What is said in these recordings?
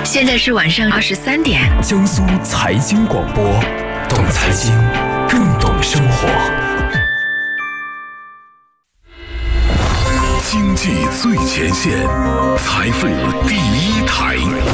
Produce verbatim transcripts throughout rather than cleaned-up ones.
现在是晚上二十三点。 江苏财经广播，懂财经，更懂生活。经济最前线，财富第一台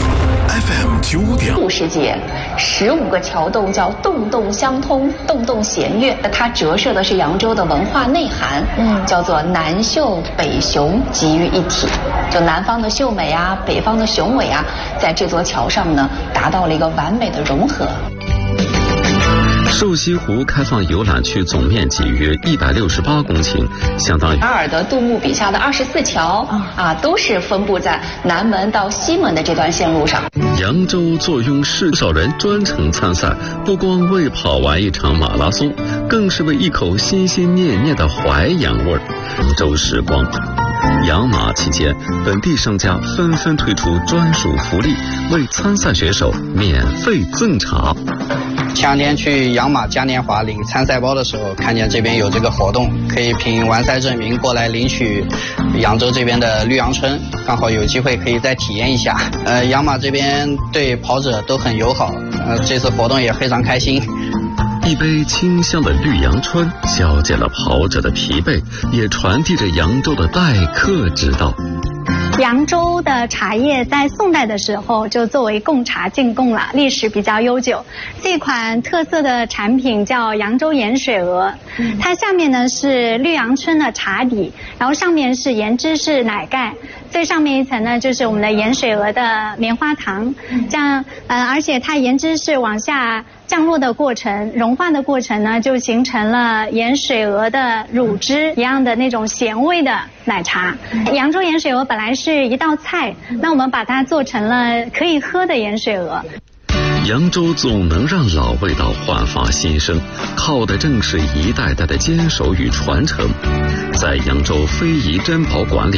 ，F M 九点五。 世界十五个桥洞叫洞洞相通，洞洞弦乐，它折射的是扬州的文化内涵，嗯，叫做南秀北雄集于一体。就南方的秀美啊，北方的雄伟啊，在这座桥上呢，达到了一个完美的融合。 瘦西湖开放游览区总面积约一百六十八公顷，相当于卡尔的杜牧笔下的二十四桥啊，都是分布在南门到西门的这段线路上。 扬州坐拥市，不少人专程参赛，不光为跑完一场马拉松，更是为一口心心念念的淮扬味儿。扬州时光。养马期间，本地商家纷纷推出专属福利，为参赛选手免费赠茶。 前两天去养马嘉年华领参赛包的时候，看见这边有这个活动，可以凭完赛证明过来领取扬州这边的绿阳春，刚好有机会可以再体验一下。呃，养马这边对跑者都很友好，呃，这次活动也非常开心。 一杯清香的绿阳春，消解了跑者的疲惫，也传递着扬州的待客之道。 扬州的茶叶在宋代的时候就作为贡茶进贡了，历史比较悠久。这款特色的产品叫扬州盐水鹅，它下面呢是绿阳春的茶底，然后上面是盐芝士奶盖，最上面一层呢就是我们的盐水鹅的棉花糖，这样呃，而且它盐芝士往下降落的过程，融化的过程呢，就形成了盐水鹅的乳汁一样的那种咸味的奶茶。扬州盐水鹅本来是一道菜，那我们把它做成了可以喝的盐水鹅。 扬州总能让老味道焕发新生，靠的正是一代代的坚守与传承。在扬州非遗珍宝馆里，